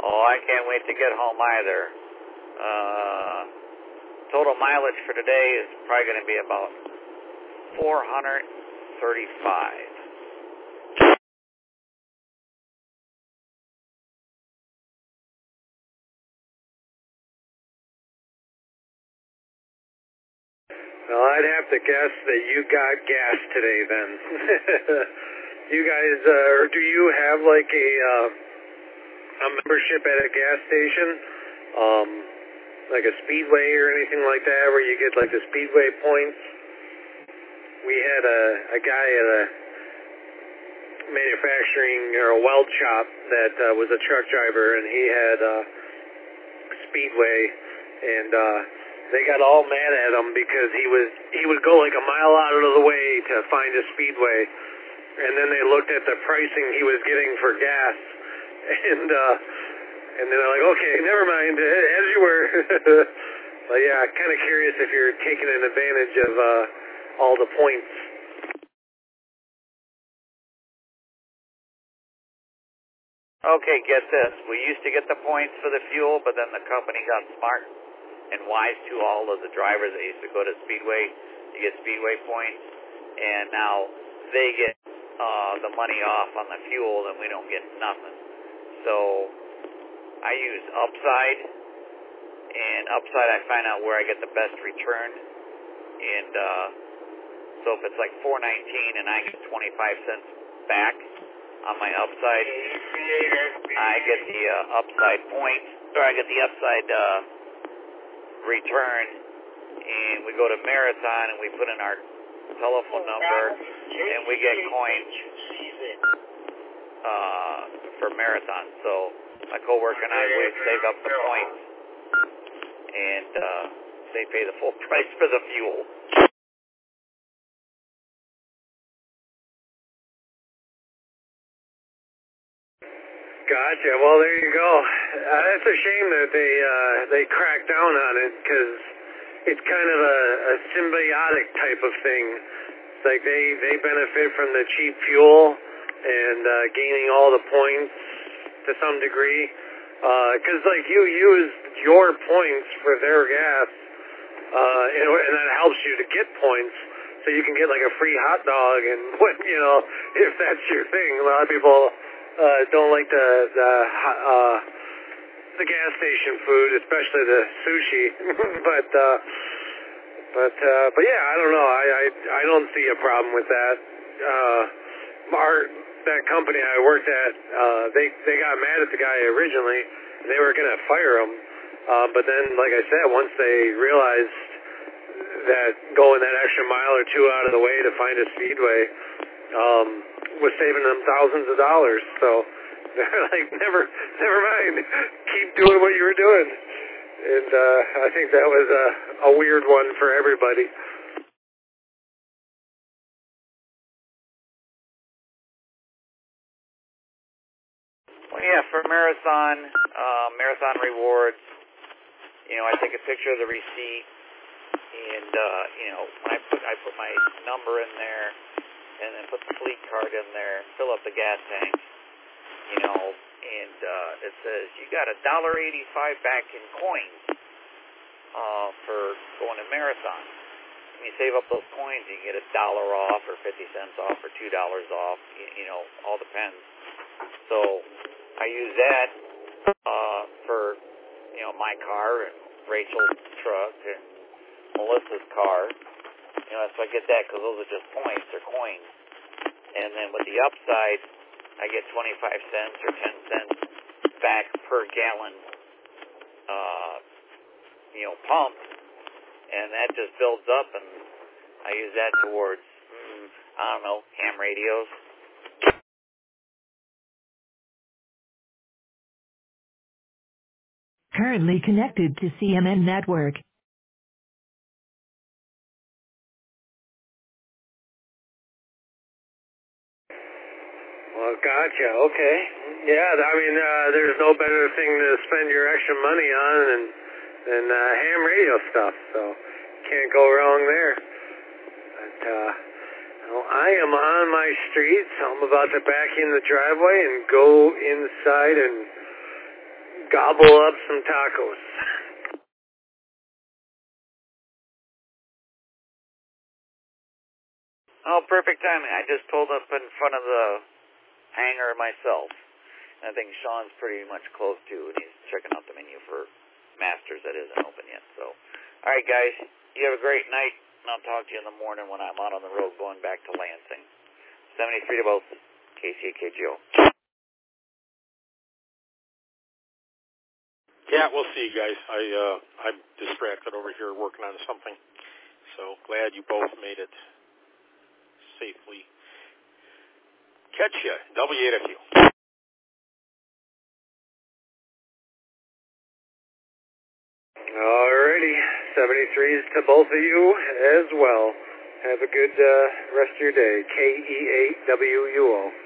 Oh, I can't wait to get home either. Total mileage for today is probably going to be about 435. Well, I'd have to guess that you got gas today then. You guys, or do you have like a membership at a gas station? Like a Speedway or anything like that where you get like the Speedway points? We had a guy at a manufacturing or a weld shop that was a truck driver, and he had Speedway, and they got all mad at him because he would go like a mile out of the way to find a Speedway, and then they looked at the pricing he was getting for gas, and then they're like, okay, never mind, as you were. But yeah, kind of curious if you're taking an advantage of all the points. Okay, get this. We used to get the points for the fuel, but then the company got smart and wise to all of the drivers that used to go to Speedway to get Speedway points, and now they get the money off on the fuel, and we don't get nothing. So I use Upside, and Upside I find out where I get the best return, and so if it's like $4.19 and I get 25 cents back on my Upside, I get the Upside points, or I get the Upside return, and we go to Marathon and we put in our telephone number and we get coins for Marathon. So my coworker and I, we save up the points, and they pay the full price for the fuel. Gotcha. Well, there you go. It's a shame that they cracked down on it, because it's kind of a symbiotic type of thing. It's like they benefit from the cheap fuel and gaining all the points to some degree, because like you use your points for their gas, and that helps you to get points, so you can get like a free hot dog, and what, you know, if that's your thing. A lot of people don't like the gas station food, especially the sushi. but yeah, I don't know. I don't see a problem with that. That company I worked at, they got mad at the guy originally, and they were gonna fire him. But then, like I said, once they realized that going that extra mile or two out of the way to find a Speedway was saving them thousands of dollars. So they're like, never mind, keep doing what you were doing. And I think that was a weird one for everybody. Well, yeah, for Marathon rewards, you know, I take a picture of the receipt, and you know, when I put my number in there, and then put the fleet card in there, fill up the gas tank, you know, and it says you got $1.85 back in coins for going to Marathon. When you save up those coins, you can get $1 off, or 50 cents off, or $2 off. You know, all depends. So I use that for, you know, my car and Rachel's truck and Melissa's car. You know, so I get that because those are just points or coins. And then with the Upside, I get 25 cents or 10 cents back per gallon, you know, pumped. And that just builds up, and I use that towards, I don't know, ham radios. Currently connected to CMN Network. Well, gotcha. Okay. Yeah, I mean, there's no better thing to spend your extra money on than ham radio stuff, so can't go wrong there. But well, I am on my street, so I'm about to back in the driveway and go inside and gobble up some tacos. Oh, perfect timing. I just pulled up in front of the hangar myself. And I think Sean's pretty much close too, and he's checking out the menu for Masters that isn't open yet. So, all right, guys, you have a great night, and I'll talk to you in the morning when I'm out on the road going back to Lansing. 73 to both. KCAKGO. Yeah, we'll see, guys. I'm distracted over here working on something. So glad you both made it safely. Catch ya. W8FU. Alrighty. 73s to both of you as well. Have a good rest of your day. KE8WUO.